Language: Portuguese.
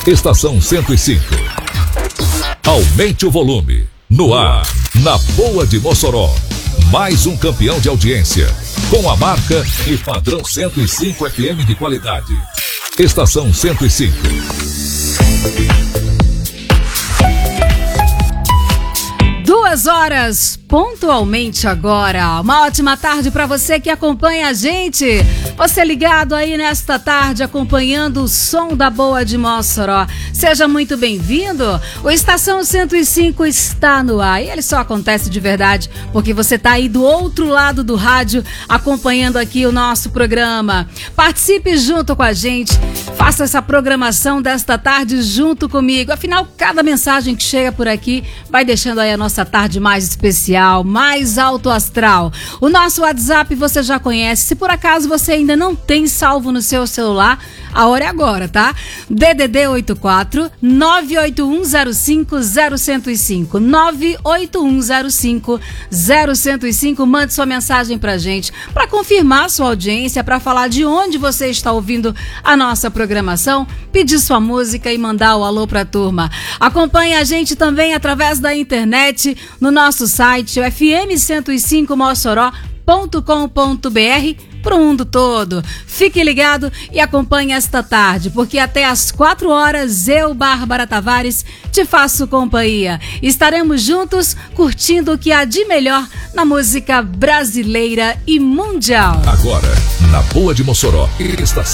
Estação 105. Aumente o volume. No ar, na Boa de Mossoró. Mais um campeão de audiência. Com a marca e padrão 105 FM de qualidade. Estação 105. Duas horas, pontualmente agora. Uma ótima tarde para você que acompanha a gente. Você ligado aí nesta tarde, acompanhando o som da Boa de Mossoró. Seja muito bem-vindo. O Estação 105 está no ar. E ele só acontece de verdade porque você está aí do outro lado do rádio, acompanhando aqui o nosso programa. Participe junto com a gente. Faça essa programação desta tarde junto comigo. Afinal, cada mensagem que chega por aqui vai deixando aí a nossa tarde mais especial, mais alto astral. O nosso WhatsApp você já conhece. Se por acaso você ainda não tem salvo no seu celular, a hora é agora, tá? DDD 84 981050105 981050105. Mande sua mensagem pra gente, pra confirmar sua audiência, pra falar de onde você está ouvindo a nossa programação, pedir sua música e mandar o alô pra turma. Acompanhe a gente também através da internet, no nosso site, o fm105mossoró.com.br, pro mundo todo. Fique ligado e acompanhe esta tarde, porque até às 4 horas eu, Bárbara Tavares, te faço companhia. Estaremos juntos curtindo o que há de melhor na música brasileira e mundial. Agora, na Boa de Mossoró, Estação